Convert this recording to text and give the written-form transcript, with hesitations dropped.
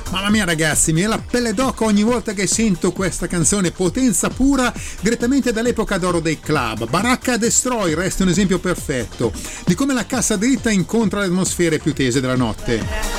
Mamma mia ragazzi, mi è la pelle d'oca ogni volta che sento questa canzone, potenza pura direttamente dall'epoca d'oro dei club. Baracca Destroy resta un esempio perfetto di come la cassa dritta incontra le atmosfere più tese della notte.